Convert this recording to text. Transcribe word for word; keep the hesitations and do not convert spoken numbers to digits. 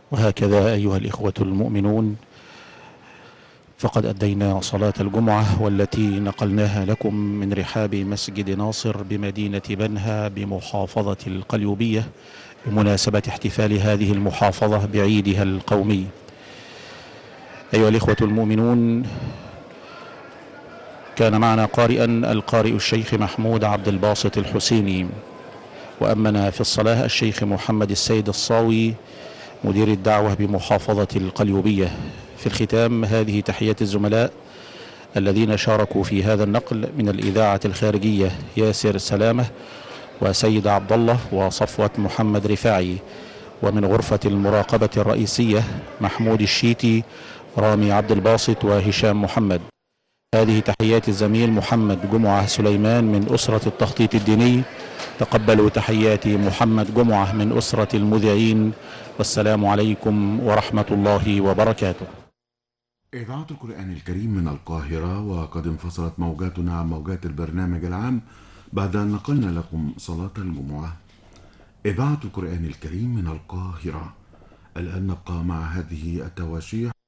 وهكذا أيها الإخوة المؤمنون، فقد أدينا صلاة الجمعة والتي نقلناها لكم من رحاب مسجد ناصر بمدينة بنها بمحافظة القليوبية بمناسبة احتفال هذه المحافظة بعيدها القومي. أيها الإخوة المؤمنون، كان معنا قارئا القارئ الشيخ محمود عبد الباسط الحسيني، وأمنا في الصلاة الشيخ محمد السيد الصاوي مدير الدعوة بمحافظة القليوبية. في الختام هذه تحيات الزملاء الذين شاركوا في هذا النقل من الإذاعة الخارجية: ياسر سلامة وسيد عبد الله وصفوة محمد رفاعي، ومن غرفة المراقبة الرئيسية محمود الشيتي، رامي عبد الباسط وهشام محمد. هذه تحيات الزميل محمد جمعة سليمان من أسرة التخطيط الديني. تقبلوا تحيات محمد جمعة من أسرة المذيعين، والسلام عليكم ورحمة الله وبركاته. إذاعة القرآن الكريم من القاهرة، وقد انفصلت موجاتنا عن موجات البرنامج العام بعد أن نقلنا لكم صلاة الجمعة. إذاعة القرآن الكريم من القاهرة. الآن نبقى مع هذه التواشيح